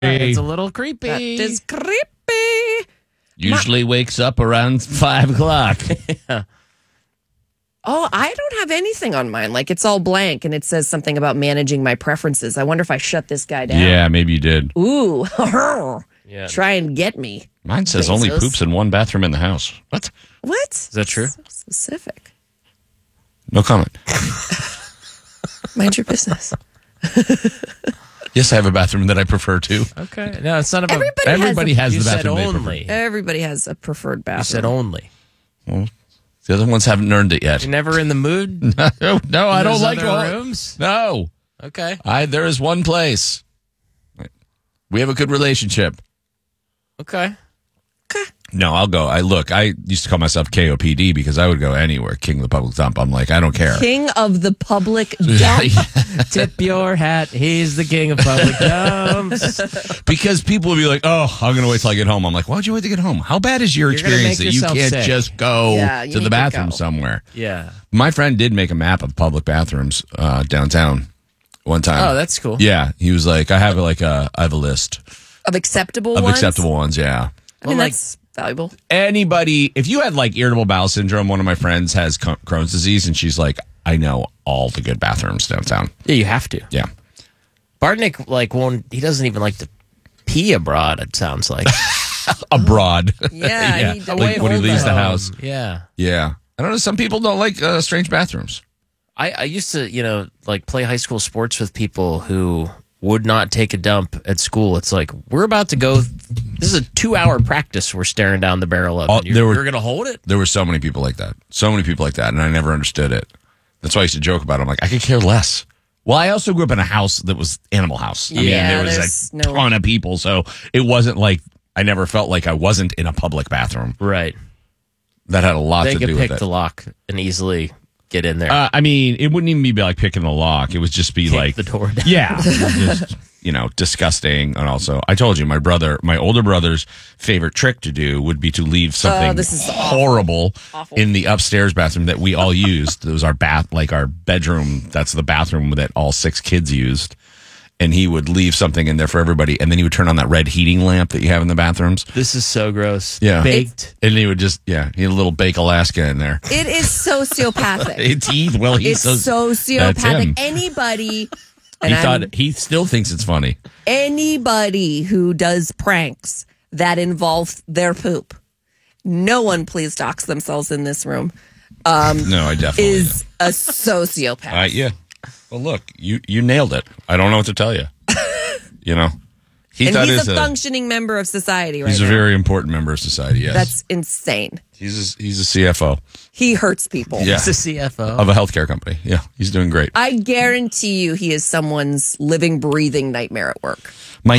It's a little creepy. That is creepy. Usually wakes up around 5 o'clock. Oh, I don't have anything on mine. Like, it's all blank, and it says something about managing my preferences. I wonder if I shut this guy down. Yeah, maybe you did. Ooh. Yeah. Try and get me. Mine says only poops in one bathroom in the house. What? What? Is that true? So specific. No comment. Mind your business. Yes, I have a bathroom that I prefer too. Okay. No, it's not about... Everybody has You the said bathroom they prefer. only. Everybody has a preferred bathroom. You said only. Well, the other ones haven't earned it yet. You're never in the mood? No, I don't Those like other all- rooms? No. Okay. There is one place. We have a good relationship. Okay. No, I'll go. I used to call myself KOPD because I would go anywhere. King of the public dump. I'm like, I don't care. King of the public dump. Tip your hat. He's the king of public dumps. Because people would be like, oh, I'm going to wait till I get home. I'm like, why'd you wait to get home? How bad is your You're gonna experience make that you yourself can't sick. just go Yeah, you to need the to bathroom go. somewhere? Yeah. My friend did make a map of public bathrooms downtown one time. Oh, that's cool. Yeah. He was like, I have a list Of acceptable of ones? acceptable ones. Yeah. I mean, Well, like- that's valuable. Anybody, if you had like irritable bowel syndrome, one of my friends has Crohn's disease, and she's like, I know all the good bathrooms downtown. Yeah, you have to. Yeah. Bartnick, he doesn't even like to pee abroad, it sounds like. Abroad. Yeah, he does. Like when he leaves the house. Yeah. Yeah. I don't know. Some people don't like strange bathrooms. I used to, play high school sports with people who would not take a dump at school. It's like, we're about to go. This is a 2-hour practice we're staring down the barrel of. And you're going to hold it? There were so many people like that. So many people like that. And I never understood it. That's why I used to joke about it. I'm like, I could care less. Well, I also grew up in a house that was Animal House. I mean, there was a ton of people. So it wasn't like, I never felt like I wasn't in a public bathroom. Right. That had a lot They to could do with pick it. the lock and easily get in there. I mean, it wouldn't even be like picking the lock. It would just be Kick like the door down. Yeah, just disgusting. And also, I told you, my older brother's favorite trick to do would be to leave something this is horrible in the upstairs bathroom that we all used. It was our our bedroom. That's the bathroom that all 6 kids used. And he would leave something in there for everybody, and then he would turn on that red heating lamp that you have in the bathrooms. This is so gross. Yeah. Baked. And he would just, he had a little Bake Alaska in there. It is sociopathic. It's he's It's That's him. sociopathic. Anybody, and He still thinks it's funny. anybody who does pranks that involve their poop, no one please dox themselves in this room, No, I definitely is a sociopath. yeah. Well, look, you nailed it. I don't know what to tell you. And he's a functioning member of society right He's now. a very important member of society. Yes, That's insane. he's a CFO. He hurts people. Yeah, It's a CFO. of a healthcare company. Yeah, he's doing great. I guarantee you he is someone's living, breathing nightmare at work. My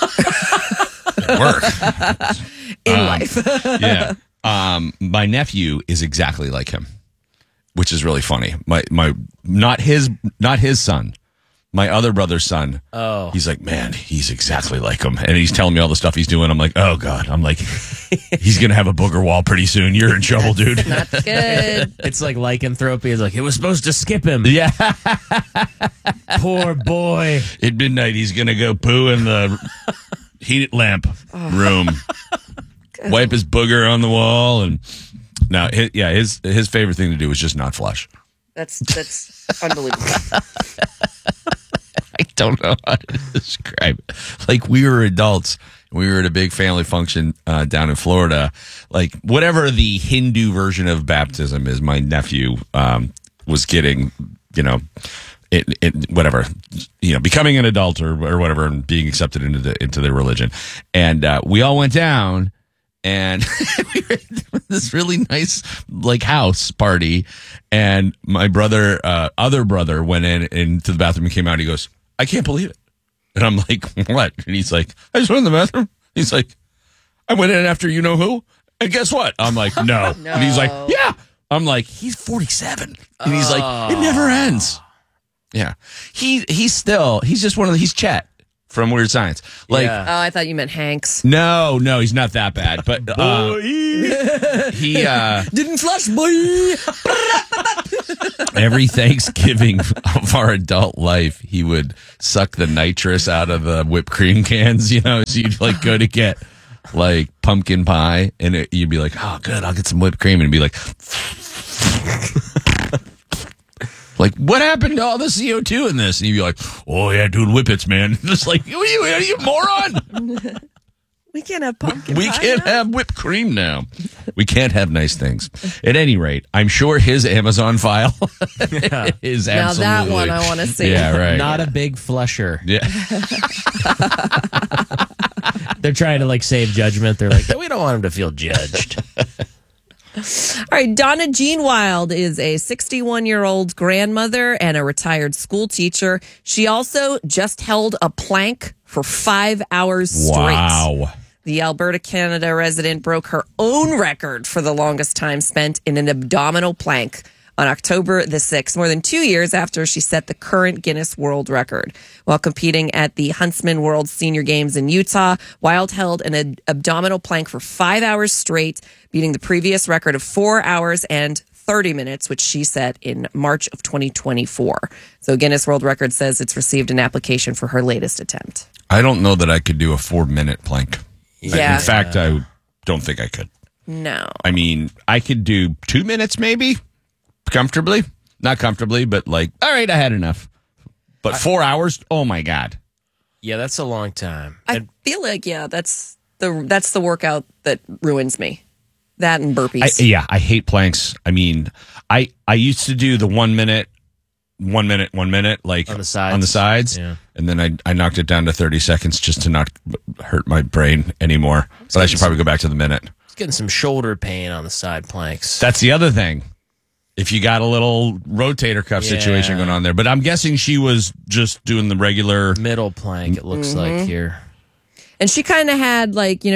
work. In life. Yeah. My nephew is exactly like him, which is really funny. My not his son. My other brother's son. Oh. He's like, man, he's exactly like him. And he's telling me all the stuff he's doing. I'm like, oh, God. I'm like, he's going to have a booger wall pretty soon. You're in trouble, dude. Not good. It's like lycanthropy. It's like, it was supposed to skip him. Yeah. Poor boy. At midnight, he's going to go poo in the heat lamp room. Wipe his booger on the wall. And now, his favorite thing to do is just not flush. That's unbelievable. I don't know how to describe it. Like, we were adults. We were at a big family function down in Florida. Like, whatever the Hindu version of baptism is, my nephew was getting, whatever, becoming an adult or whatever, and being accepted into their religion. And we all went down, and we were in this really nice house party. And my other brother went into the bathroom and came out. And he goes, I can't believe it. And I'm like, what? And he's like, I just went in the bathroom. He's like, I went in after you know who. And guess what? I'm like, no. And he's like, yeah. I'm like, he's 47. And he's like, it never ends. Yeah. He's just he's Chet from Weird Science. Oh, I thought you meant Hanks. No, he's not that bad. But he Didn't flush, boy. Every Thanksgiving of our adult life, he would suck the nitrous out of the whipped cream cans, so you'd like go to get like pumpkin pie and you'd be like, oh good, I'll get some whipped cream, and it'd be like like, what happened to all the CO2 in this? And you'd be like, oh yeah, doing whippets, man. Just like, are you moron? We can't have pumpkin We pie can't now? have whipped cream now. We can't have nice things. At any rate, I'm sure his Amazon file is Now absolutely. that one I want to see. Yeah, right. Not a big flusher. Yeah. They're trying to like save judgment. They're like, we don't want him to feel judged. All right, Donna Jean Wild is a 61-year-old grandmother and a retired school teacher. She also just held a plank for 5 hours straight. Wow. The Alberta, Canada resident broke her own record for the longest time spent in an abdominal plank on October the 6th, more than 2 years after she set the current Guinness World Record. While competing at the Huntsman World Senior Games in Utah, Wild held an abdominal plank for 5 hours straight, beating the previous record of 4 hours and 30 minutes, which she set in March of 2024. So Guinness World Record says it's received an application for her latest attempt. I don't know that I could do a 4-minute plank. Yeah. In fact, I don't think I could. No. I mean, I could do 2 minutes maybe, comfortably. Not comfortably, but like, all right, I had enough. But 4 hours? Oh my God. Yeah, that's a long time. I feel like, that's the workout that ruins me. That and burpees. I hate planks. I mean, I used to do the 1 minute, 1 minute, 1 minute, like On the sides. On the sides. Yeah. And then I knocked it down to 30 seconds just to not hurt my brain anymore. But I should probably go back to the minute. It's getting some shoulder pain on the side planks. That's the other thing. If you got a little rotator cuff situation going on there. But I'm guessing she was just doing the regular middle plank, it looks like here. And she kind of had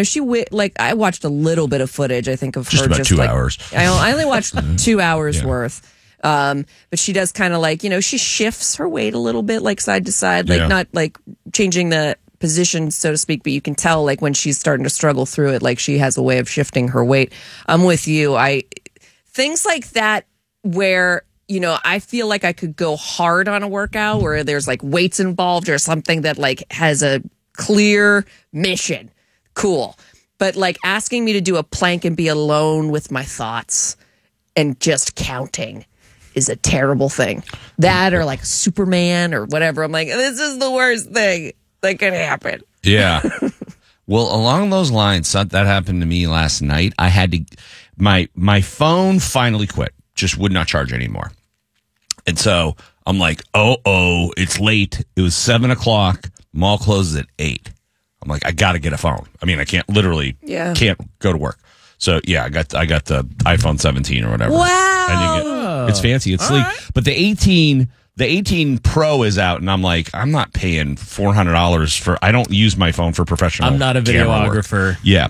I watched a little bit of footage, I think, of just her. about Just 2 like, hours. I only watched 2 hours worth. But she does kind of she shifts her weight a little bit, like side to side, not like changing the position, so to speak, but you can tell like when she's starting to struggle through it, like she has a way of shifting her weight. I'm with you. Things like that where, I feel like I could go hard on a workout where there's like weights involved or something that like has a clear mission. Cool. But like asking me to do a plank and be alone with my thoughts and just counting is a terrible thing. That or like Superman or whatever. I'm like, this is the worst thing that can happen. Yeah. Well, along those lines, that happened to me last night. I had to, my phone finally quit, just would not charge anymore. And so I'm like, oh, it's late. It was 7:00. Mall closes at 8. I'm like, I got to get a phone. I mean, I can't go to work. So yeah, I got the iPhone 17 or whatever. Wow. It's fancy. It's sleek. Right. But the 18 Pro is out, and I'm like, I'm not paying $400 for. I don't use my phone for professional. I'm not a videographer. Yeah.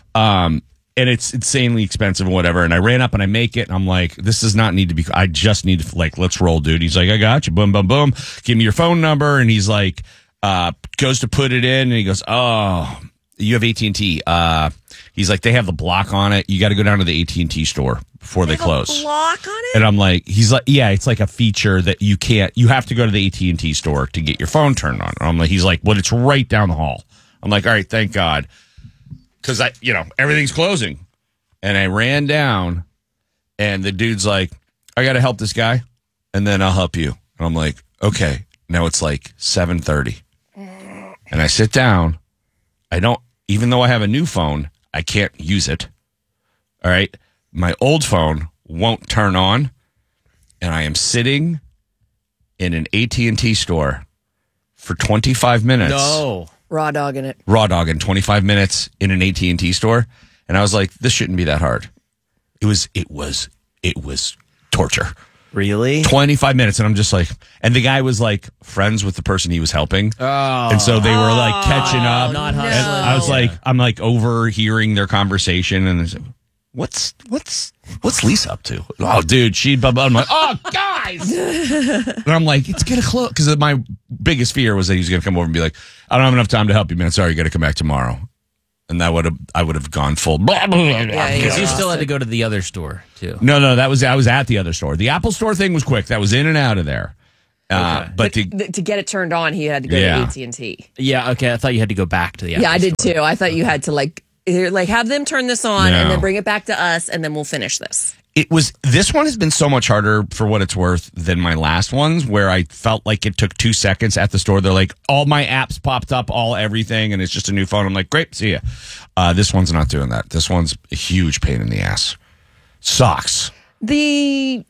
And it's insanely expensive and whatever. And I ran up and I make it, and I'm like, this does not need to be. I just need to let's roll, dude. He's like, I got you. Boom, boom, boom. Give me your phone number, and he's like, goes to put it in, and he goes, oh, you have AT&T. He's like, they have the block on it. You got to go down to the AT&T store before they close. Block on it? And I'm like, he's like, yeah, it's like a feature that you can't. You have to go to the AT&T store to get your phone turned on. And I'm like, he's like, well, it's right down the hall. I'm like, all right, thank God, because everything's closing. And I ran down, and the dude's like, I got to help this guy, and then I'll help you. And I'm like, okay. Now it's like 7:30, and I sit down. Even though I have a new phone, I can't use it. All right. My old phone won't turn on, and I am sitting in an AT&T store for 25 minutes. No. Raw dogging it. Raw dogging 25 minutes in an AT&T store. And I was like, this shouldn't be that hard. It was torture. Really? 25 minutes. And I'm just like, and the guy was like friends with the person he was helping. Oh. And so they were like catching up. Not and hustling. I was like, I'm like overhearing their conversation. And there's what's Lisa up to? Oh, dude, I'm like, oh, guys. And I'm like, it's going to close. Because my biggest fear was that he was going to come over and be like, I don't have enough time to help you, man. Sorry, you got to come back tomorrow. And I would have gone full. Because you still had to go to the other store too. No, I was at the other store. The Apple store thing was quick. That was in and out of there. Okay. But to get it turned on, he had to go to AT&T. Yeah, okay. I thought you had to go back to the Apple store. I did too. I thought you had to have them turn this on and then bring it back to us, and then we'll finish this. This one has been so much harder for what it's worth than my last ones, where I felt like it took 2 seconds at the store. They're like, all my apps popped up, everything, and it's just a new phone. I'm like, great, see ya. This one's not doing that. This one's a huge pain in the ass. Sucks. It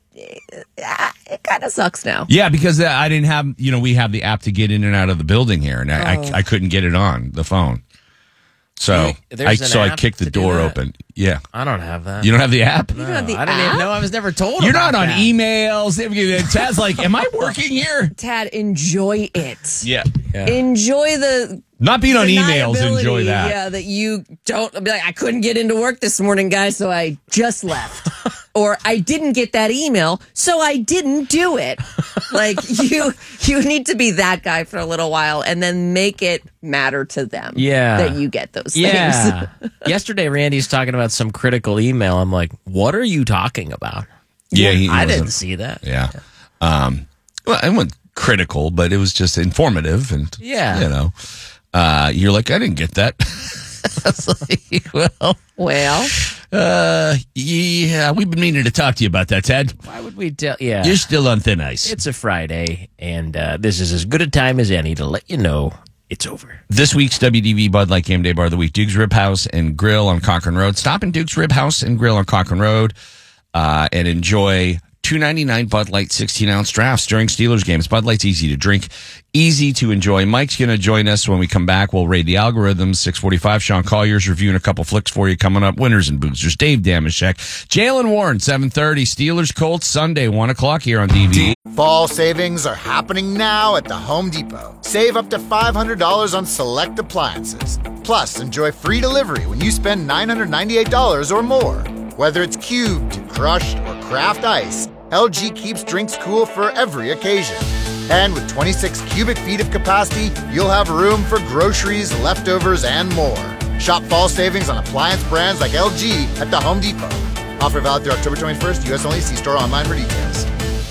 kind of sucks now. Yeah, because I didn't have, we have the app to get in and out of the building here, and I couldn't get it on the phone. So I kicked the door open. Yeah. I don't have that. You don't have the app? You don't have the app? I didn't even know. I was never told. You're not on emails. Tad's like, am I working here? Tad, enjoy it. Yeah. Enjoy the... Not being on emails, enjoy that. Yeah, that you don't be like, I couldn't get into work this morning, guys, so I just left. Or I didn't get that email, so I didn't do it. Like, you need to be that guy for a little while and then make it matter to them that you get those things. Yesterday, Randy's talking about some critical email. I'm like, what are you talking about? Yeah, I didn't see that. Yeah. Well, it wasn't critical, but it was just informative. And, you're like, I didn't get that. I was like, yeah, we've been meaning to talk to you about that, Ted. Why would we tell? Yeah. You're still on thin ice. It's a Friday, and this is as good a time as any to let you know it's over. This week's WDV Bud Light Game Day Bar of the Week, Duke's Rib House and Grill on Cochrane Road. Stop in Duke's Rib House and Grill on Cochrane Road and enjoy $2.99 Bud Light 16-ounce drafts during Steelers games. Bud Light's easy to drink, easy to enjoy. Mike's going to join us when we come back. We'll raid the algorithms. 6:45. Sean Collier's reviewing a couple flicks for you coming up. Winners and boosters. Dave Damashek. Jalen Warren, 7:30. Steelers Colts Sunday, 1 o'clock here on DV. Fall savings are happening now at the Home Depot. Save up to $500 on select appliances. Plus, enjoy free delivery when you spend $998 or more. Whether it's cubed, crushed, or craft ice, LG keeps drinks cool for every occasion. And with 26 cubic feet of capacity, you'll have room for groceries, leftovers, and more. Shop fall savings on appliance brands like LG at the Home Depot. Offer valid through October 21st, U.S. only. See store online for details.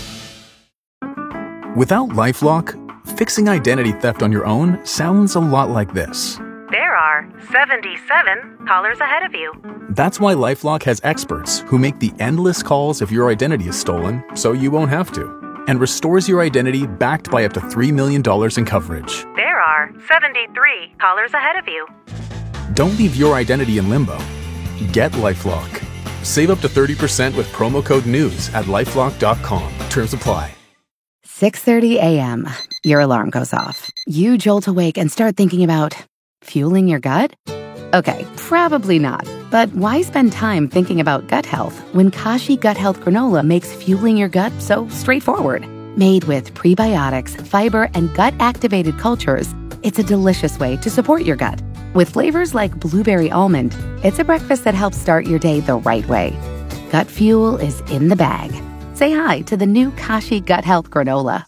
Without LifeLock, fixing identity theft on your own sounds a lot like this. There are 77 callers ahead of you. That's why LifeLock has experts who make the endless calls if your identity is stolen, so you won't have to, and restores your identity backed by up to $3 million in coverage. There are 73 callers ahead of you. Don't leave your identity in limbo. Get LifeLock. Save up to 30% with promo code NEWS at LifeLock.com. Terms apply. 6:30 a.m. Your alarm goes off. You jolt awake and start thinking about fueling your gut? Okay, probably not. But why spend time thinking about gut health when Kashi Gut Health Granola makes fueling your gut so straightforward? Made with prebiotics, fiber, and gut-activated cultures, it's a delicious way to support your gut. With flavors like blueberry almond, it's a breakfast that helps start your day the right way. Gut fuel is in the bag. Say hi to the new Kashi Gut Health Granola.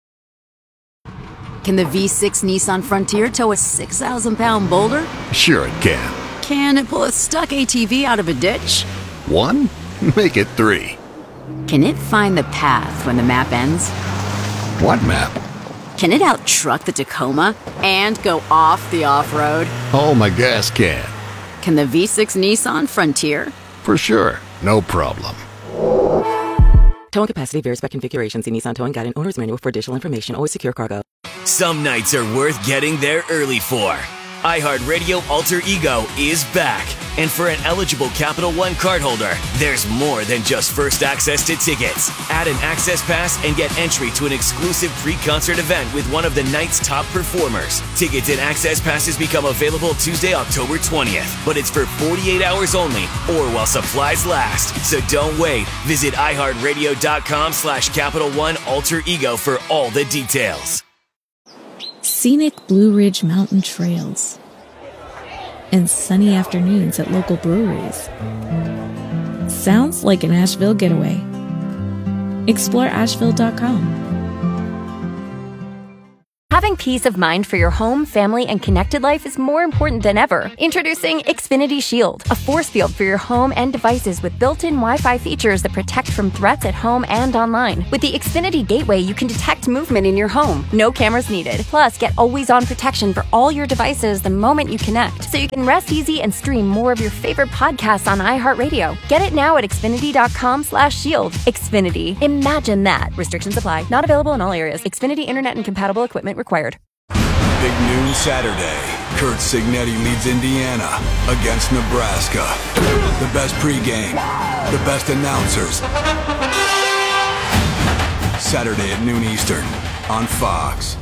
Can the V6 Nissan Frontier tow a 6,000-pound boulder? Sure it can. Can it pull a stuck ATV out of a ditch? 1? Make it 3. Can it find the path when the map ends? What map? Can it out-truck the Tacoma and go off the off-road? Oh, my gas can. Can the V6 Nissan Frontier? For sure. No problem. Towing capacity varies by configuration. See Nissan Towing Guide and Owner's Manual for additional information. Always secure cargo. Some nights are worth getting there early for. iHeartRadio Alter Ego is back. And for an eligible Capital One cardholder, there's more than just first access to tickets. Add an access pass and get entry to an exclusive pre-concert event with one of the night's top performers. Tickets and access passes become available Tuesday, October 20th. But it's for 48 hours only or while supplies last. So don't wait. Visit iHeartRadio.com/Capital One Alter Ego for all the details. Scenic Blue Ridge Mountain Trails and sunny afternoons at local breweries. Sounds like an Asheville getaway. Explore Asheville.com. Having peace of mind for your home, family, and connected life is more important than ever. Introducing Xfinity Shield, a force field for your home and devices with built-in Wi-Fi features that protect from threats at home and online. With the Xfinity Gateway, you can detect movement in your home. No cameras needed. Plus, get always-on protection for all your devices the moment you connect, so you can rest easy and stream more of your favorite podcasts on iHeartRadio. Get it now at Xfinity.com/shield. Xfinity. Imagine that. Restrictions apply. Not available in all areas. Xfinity Internet and compatible equipment required. Big noon Saturday. Kurt Signetti leads Indiana against Nebraska. The best pregame. The best announcers. Saturday at noon Eastern on Fox.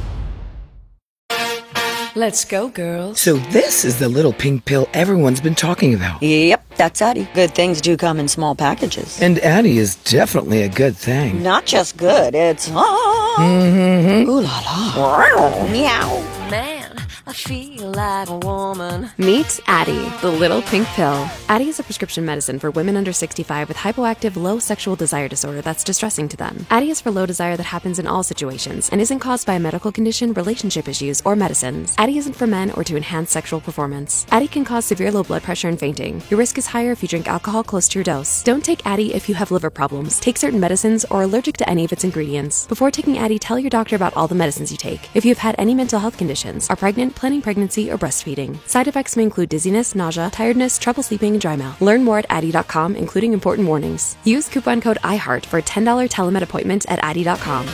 Let's go, girls. So this is the little pink pill everyone's been talking about. Yep, that's Addie. Good things do come in small packages. And Addie is definitely a good thing. Not just good, it's... Mm-hmm. Ooh la la. Meow. Man, I feel like a woman. Meet Addie, the little pink pill. Addie is a prescription medicine for women under 65 with hypoactive low sexual desire disorder that's distressing to them. Addie is for low desire that happens in all situations and isn't caused by a medical condition, relationship issues, or medicines. Addie isn't for men or to enhance sexual performance. Addie can cause severe low blood pressure and fainting. Your risk is higher if you drink alcohol close to your dose. Don't take Addie if you have liver problems, take certain medicines, or are allergic to any of its ingredients. Before taking Addie, tell your doctor about all the medicines you take. If you have had any mental health conditions, are pregnant, planning pregnancy, or breastfeeding. Side effects may include dizziness, nausea, tiredness, trouble sleeping, and dry mouth. Learn more at Addie.com, including important warnings. Use coupon code IHEART for a $10 telemed appointment at Addie.com.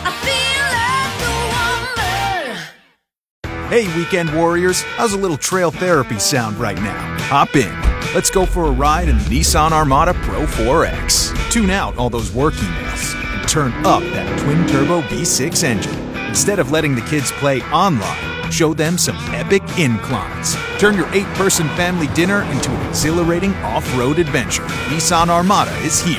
Hey, weekend warriors, how's a little trail therapy sound right now? Hop in. Let's go for a ride in the Nissan Armada Pro 4X. Tune out all those work emails and turn up that twin-turbo V6 engine. Instead of letting the kids play online, show them some epic inclines. Turn your 8-person family dinner into an exhilarating off-road adventure. Nissan Armada is here.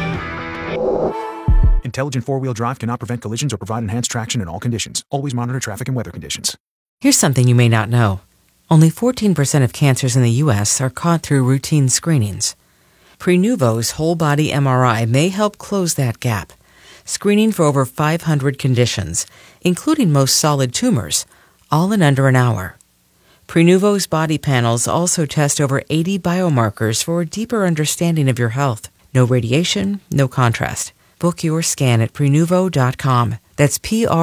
Intelligent four-wheel drive cannot prevent collisions or provide enhanced traction in all conditions. Always monitor traffic and weather conditions. Here's something you may not know. Only 14% of cancers in the U.S. are caught through routine screenings. Prenuvo's whole-body MRI may help close that gap, screening for over 500 conditions, including most solid tumors, all in under an hour. Prenuvo's body panels also test over 80 biomarkers for a deeper understanding of your health. No radiation, no contrast. Book your scan at Prenuvo.com. That's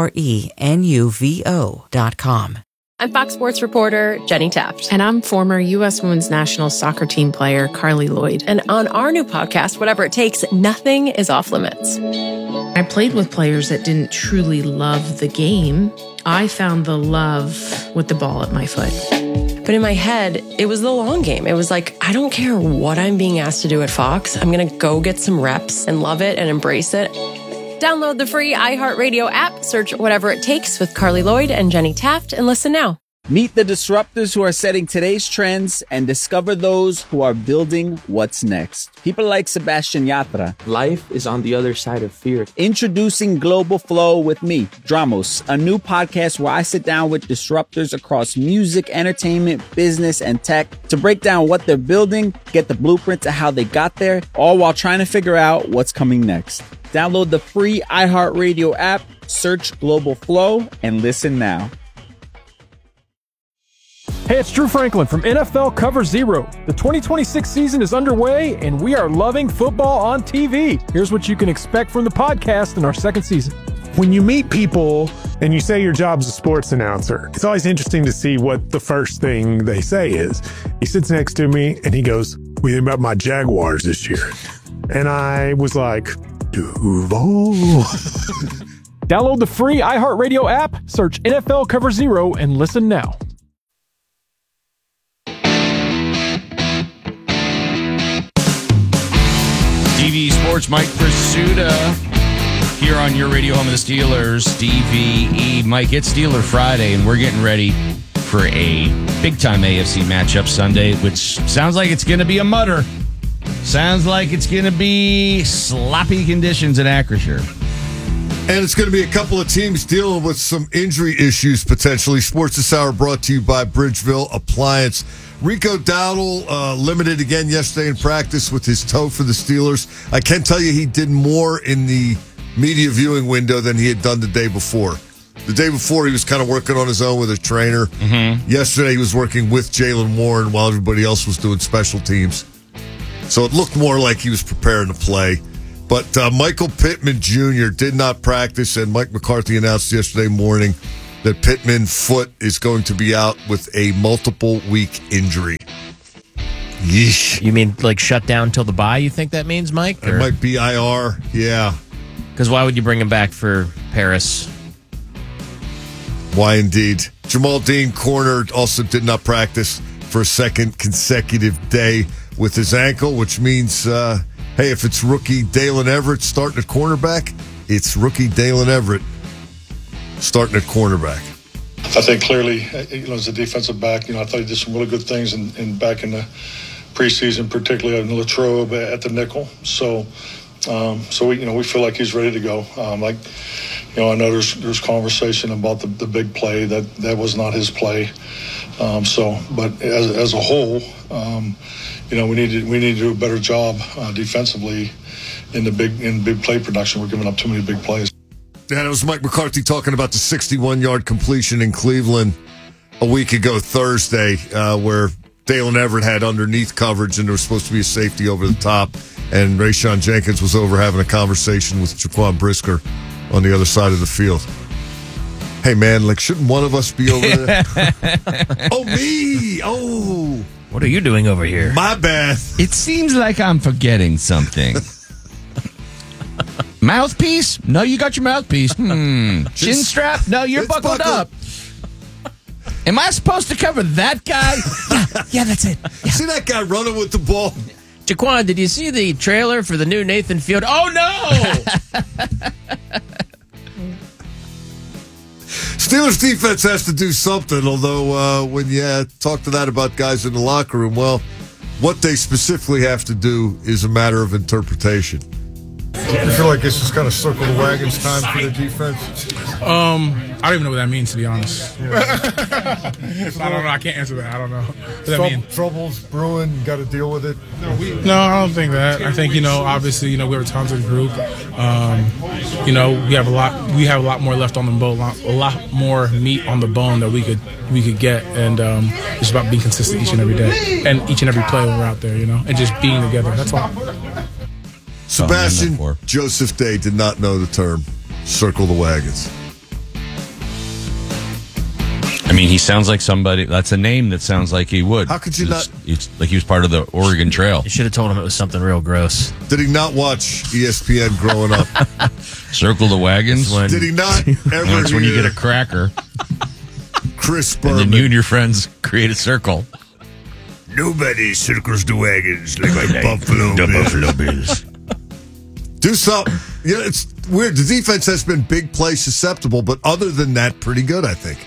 Prenuvo.com. I'm Fox Sports reporter Jenny Taft. And I'm former U.S. women's national soccer team player Carly Lloyd. And on our new podcast, Whatever It Takes, nothing is off limits. I played with players that didn't truly love the game. I found the love with the ball at my foot. But in my head, it was the long game. It was like, I don't care what I'm being asked to do at Fox. I'm going to go get some reps and love it and embrace it. Download the free iHeartRadio app, search Whatever It Takes with Carly Lloyd and Jenny Taft, and listen now. Meet the disruptors who are setting today's trends and discover those who are building what's next. People like Sebastian Yatra. Life is on the other side of fear. Introducing Global Flow with me, Dramos, a new podcast where I sit down with disruptors across music, entertainment, business, and tech to break down what they're building, get the blueprint to how they got there, all while trying to figure out what's coming next. Download the free iHeartRadio app, search Global Flow, and listen now. Hey, it's Drew Franklin from NFL Cover Zero. The 2026 season is underway, and we are loving football on TV. Here's what you can expect from the podcast in our second season. When you meet people and you say your job's a sports announcer, it's always interesting to see what the first thing they say is. He sits next to me, and he goes, "What do you think about my Jaguars this year?" And I was like, Duval. Download the free iHeartRadio app, search NFL Cover Zero, and listen now. DVE Sports, Mike Prisuta here on your radio home of the Steelers, DVE. Mike, it's Steeler Friday, and we're getting ready for a big-time AFC matchup Sunday, which sounds like it's going to be a mutter. Sounds like it's going to be sloppy conditions in Acrisure. And it's going to be a couple of teams dealing with some injury issues, potentially. Sports this hour brought to you by Bridgeville Appliance. Rico Dowdle limited again yesterday in practice with his toe for the Steelers. I can tell you he did more in the media viewing window than he had done the day before. The day before, he was kind of working on his own with a trainer. Mm-hmm. Yesterday, he was working with Jaylen Warren while everybody else was doing special teams. So it looked more like he was preparing to play. But Michael Pittman Jr. did not practice, and Mike McCarthy announced yesterday morning that Pittman's foot is going to be out with a multiple-week injury. Yeesh. You mean like shut down till the bye, you think that means, Mike? It might be IR, yeah. Because why would you bring him back for Paris? Why indeed. Jamal Dean, corner, also did not practice for a second consecutive day with his ankle, which means, hey, if it's rookie Dalen Everett starting at cornerback, it's rookie Dalen Everett starting at cornerback. I think clearly, as a defensive back, I thought he did some really good things back in the preseason, particularly in Latrobe at the nickel. So we feel like he's ready to go. I know there's conversation about the big play that was not his play. But as a whole, we need to do a better job defensively in big play production. We're giving up too many big plays. Yeah, it was Mike McCarthy talking about the 61-yard completion in Cleveland a week ago Thursday, where Dalen Everett had underneath coverage and there was supposed to be a safety over the top, and Rayshawn Jenkins was over having a conversation with Jaquan Brisker on the other side of the field. Hey, man, shouldn't one of us be over there? Oh, me! Oh! What are you doing over here? My bad. It seems like I'm forgetting something. Mouthpiece? No, you got your mouthpiece. Chin strap? No, you're buckled up. Am I supposed to cover that guy? Yeah, that's it. Yeah. See that guy running with the ball? Jaquan, did you see the trailer for the new Nathan Field? Oh, no! Steelers defense has to do something, although when you talk to that about guys in the locker room, well, what they specifically have to do is a matter of interpretation. You feel like it's just kind of circle the wagons time for the defense? I don't even know what that means, to be honest. Yeah. I don't know. I can't answer that. I don't know. What does that mean? Troubles brewing, got to deal with it? No, I don't think that. I think, obviously, we're a talented group. We have a lot more left on the bone, a lot more meat on the bone that we could get. And it's about being consistent each and every day and each and every play when we're out there, and just being together. That's all. Sebastian Joseph Day did not know the term circle the wagons. I mean, he sounds like somebody. That's a name that sounds like he would. How could you not? It's like he was part of the Oregon Trail. You should have told him it was something real gross. Did he not watch ESPN growing up? Circle the wagons? Did he not ever? That's when you get a cracker. Chris Berman. And then you and your friends create a circle. Nobody circles the wagons like Buffalo Bills. Do something. Yeah, it's weird. The defense has been big play susceptible, but other than that, pretty good, I think.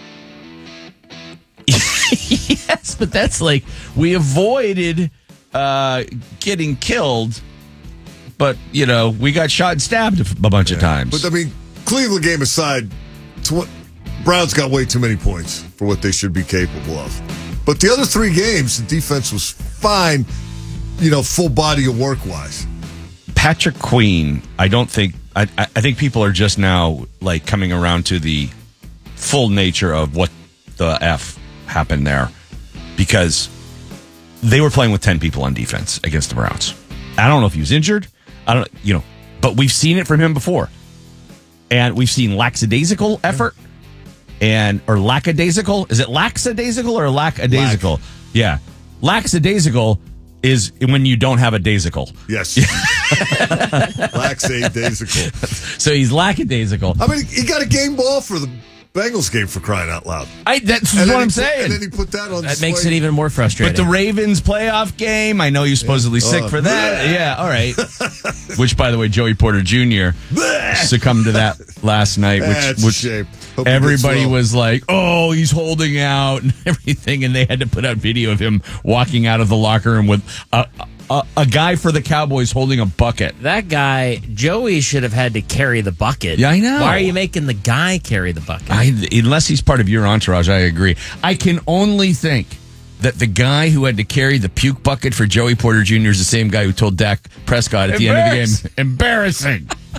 Yes, but that's we avoided getting killed, but, we got shot and stabbed a bunch of times. But, Cleveland game aside, Browns got way too many points for what they should be capable of. But the other three games, the defense was fine, full body of work-wise. Patrick Queen, I think people are just now coming around to the full nature of what the F happened there, because they were playing with 10 people on defense against the Browns. I don't know if he was injured. I don't, but we've seen it from him before, and we've seen lackadaisical effort or lackadaisical. Is it lackadaisical or lackadaisical? Yeah, lackadaisical is when you don't have a daisical. Yes. Lackadaisical. So he's lackadaisical. He got a game ball for the Bengals game, for crying out loud. That's what I'm saying. And then he put that on That makes it even more frustrating. But the Ravens playoff game, I know you're supposedly sick for that. Yeah, all right. Which, by the way, Joey Porter Jr. succumbed to that last night, which everybody was like, oh, he's holding out and everything, and they had to put out video of him walking out of the locker room with a guy for the Cowboys holding a bucket. That guy, Joey, should have had to carry the bucket. Yeah, I know. Why are you making the guy carry the bucket? Unless he's part of your entourage, I agree. I can only think that the guy who had to carry the puke bucket for Joey Porter Jr. is the same guy who told Dak Prescott at the end of the game, embarrassing.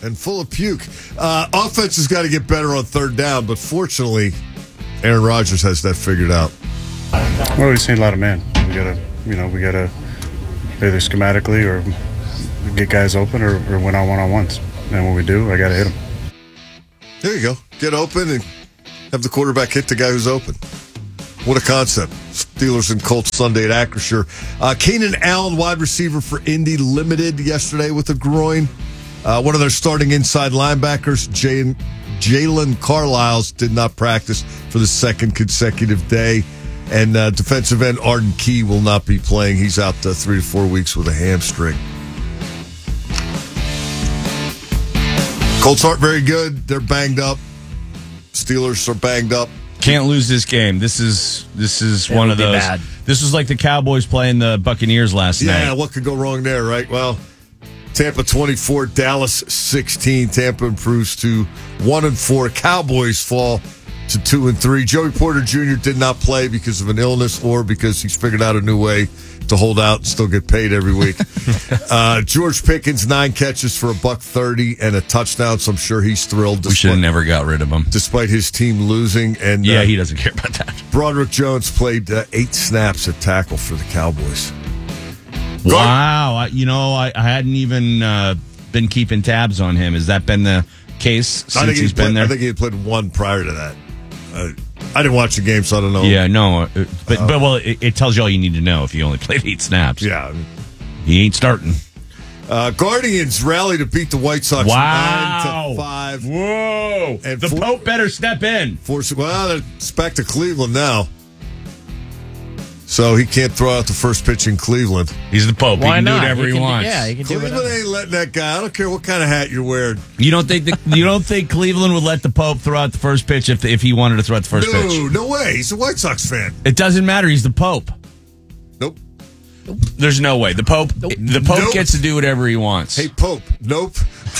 and full of puke. Offense has got to get better on third down, but fortunately, Aaron Rodgers has that figured out. Well, we've seen a lot of man. We gotta either schematically or get guys open or win on one-on-ones. And when we do, I gotta hit them. There you go. Get open and have the quarterback hit the guy who's open. What a concept. Steelers and Colts Sunday at Acrisure. Keenan Allen, wide receiver for Indy, limited yesterday with a groin. One of their starting inside linebackers, Jalen Carlisle, did not practice for the second consecutive day. And defensive end Arden Key will not be playing. He's out 3 to 4 weeks with a hamstring. Colts aren't very good. They're banged up. Steelers are banged up. Can't lose this game. This is one of those. Bad. This was like the Cowboys playing the Buccaneers last night. Yeah, what could go wrong there, right? Well, Tampa 24, Dallas 16. Tampa improves to 1-4. Cowboys fall to 2-3. Joey Porter Jr. did not play because of an illness or because he's figured out a new way to hold out and still get paid every week. George Pickens, 9 catches for $130 and a touchdown, so I'm sure he's thrilled. We should have never got rid of him. Despite his team losing. And yeah, he doesn't care about that. Broderick Jones played 8 snaps at tackle for the Cowboys. Wow. I hadn't even been keeping tabs on him. Has that been the case since he's been there? I think he had played 1 prior to that. I didn't watch the game, so I don't know. Yeah, no. But it tells you all you need to know if you only played 8 snaps. Yeah. He ain't starting. Guardians rally to beat the White Sox 9-5. Whoa. And the Pope better step in. Well, it's back to Cleveland now. So he can't throw out the first pitch in Cleveland. He's the Pope. Why he can not? do whatever he wants. Yeah, he can do Cleveland ain't letting that guy. I don't care what kind of hat you're wearing. You don't think Cleveland would let the Pope throw out the first pitch if he wanted to throw out the first pitch? No way. He's a White Sox fan. It doesn't matter. He's the Pope. Nope. There's no way. The Pope gets to do whatever he wants. Hey, Pope. Nope.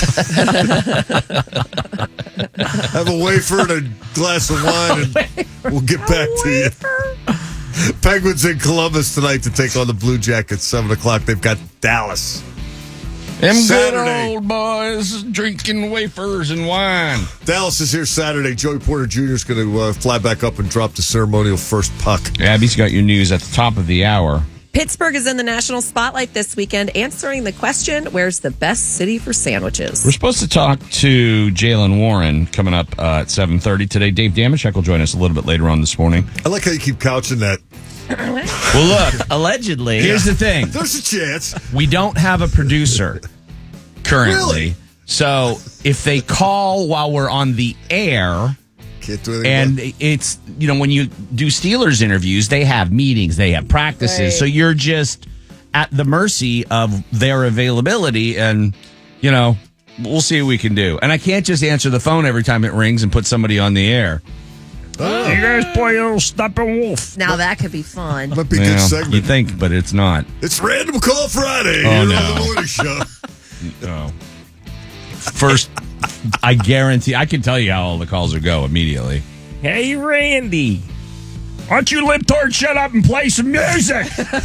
Have a wafer and a glass of wine, and we'll get back to you. Penguins in Columbus tonight to take on the Blue Jackets, 7 o'clock. They've got Dallas. Them Saturday. good old boys drinking wafers and wine. Dallas is here Saturday. Joey Porter Jr. is going to fly back up and drop the ceremonial first puck. Abby's got your news at the top of the hour. Pittsburgh is in the national spotlight this weekend, answering the question, where's the best city for sandwiches? We're supposed to talk to Jaylen Warren coming up at 7:30 today. Dave Damashek will join us a little bit later on this morning. I like how you keep couching that. Well, look, allegedly. Here's the thing. There's a chance. We don't have a producer currently. Really? So if they call while we're on the air... Can't do anything. And it's, when you do Steelers interviews, they have meetings, they have practices. Right. So you're just at the mercy of their availability. And, we'll see what we can do. And I can't just answer the phone every time it rings and put somebody on the air. Oh. You guys play a little Steppenwolf. Now that could be fun. Might be a good segment. You think, but it's not. It's Random Call Friday here on the morning show. No. First, I guarantee, I can tell you how all the calls will go immediately. Hey, Randy, why don't you libtard shut up and play some music? That's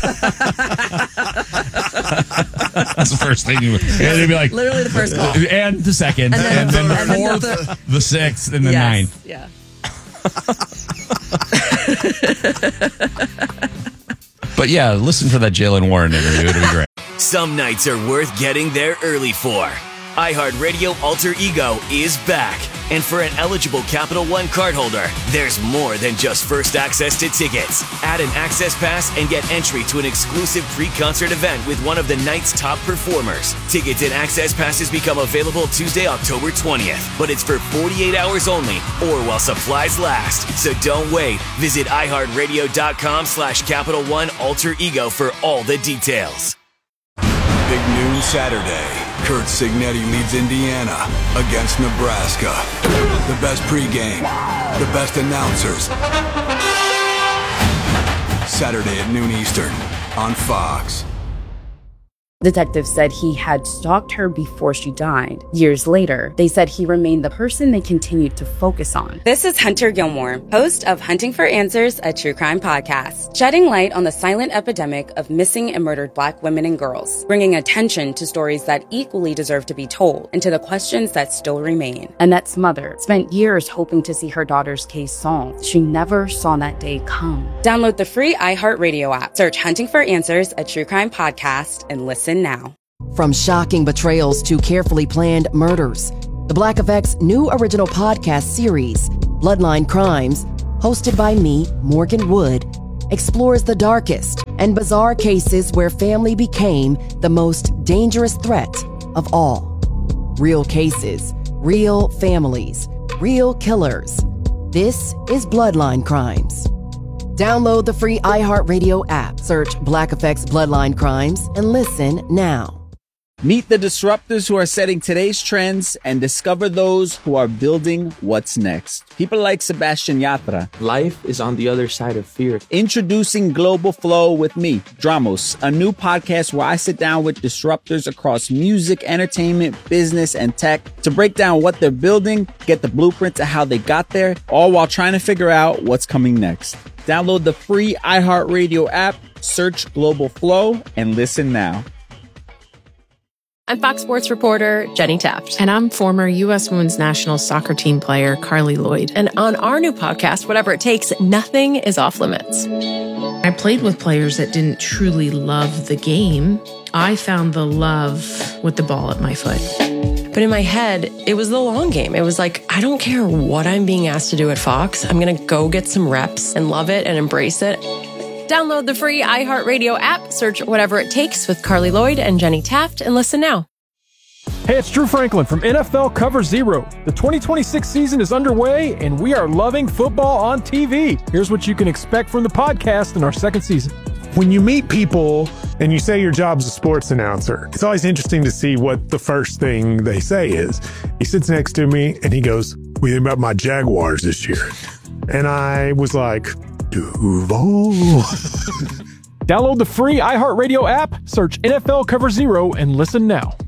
the first thing. And they'd be like, literally the first call. And the second. And then the fourth, the sixth, and the ninth. Yeah. But yeah, listen for that Jaylen Warren interview. It'll be great. Some nights are worth getting there early for. iHeartRadio Alter Ego is back. And for an eligible Capital One cardholder, there's more than just first access to tickets. Add an access pass and get entry to an exclusive pre-concert event with one of the night's top performers. Tickets and access passes become available Tuesday, October 20th. But it's for 48 hours only or while supplies last. So don't wait. Visit iHeartRadio.com/Capital One Alter Ego for all the details. Big noon Saturday. Kurt Signetti leads Indiana against Nebraska. The best pregame, the best announcers. Saturday at noon Eastern on Fox. Detectives said he had stalked her before she died. Years later, they said he remained the person they continued to focus on. This is Hunter Gilmore, host of Hunting for Answers, a true crime podcast, shedding light on the silent epidemic of missing and murdered Black women and girls, bringing attention to stories that equally deserve to be told and to the questions that still remain. Annette's mother spent years hoping to see her daughter's case solved. She never saw that day come. Download the free iHeartRadio app, search Hunting for Answers, a true crime podcast, and listen now. From shocking betrayals to carefully planned murders, the Black Effect's new original podcast series, Bloodline Crimes, hosted by me, Morgan Wood, explores the darkest and bizarre cases where family became the most dangerous threat of all. Real cases, real families, real killers. This is Bloodline Crimes. Download the free iHeartRadio app, search Black Effect's Bloodline Crimes, and listen now. Meet the disruptors who are setting today's trends and discover those who are building what's next. People like Sebastian Yatra. Life is on the other side of fear. Introducing Global Flow with me, Dramos, a new podcast where I sit down with disruptors across music, entertainment, business, and tech to break down what they're building, get the blueprint to how they got there, all while trying to figure out what's coming next. Download the free iHeartRadio app, search Global Flow, and listen now. I'm Fox Sports reporter Jenny Taft. And I'm former U.S. women's national soccer team player Carly Lloyd. And on our new podcast, Whatever It Takes, nothing is off limits. I played with players that didn't truly love the game. I found the love with the ball at my foot. But in my head, it was the long game. It was like, I don't care what I'm being asked to do at Fox. I'm going to go get some reps and love it and embrace it. Download the free iHeartRadio app, search Whatever It Takes with Carly Lloyd and Jenny Taft, and listen now. Hey, it's Drew Franklin from NFL Cover Zero. The 2026 season is underway, and we are loving football on TV. Here's what you can expect from the podcast in our second season. When you meet people and you say your job's a sports announcer, it's always interesting to see what the first thing they say is. He sits next to me and he goes, "What do you think about my Jaguars this year?" And I was like, Duval. Download the free iHeartRadio app, search NFL Cover Zero, and listen now.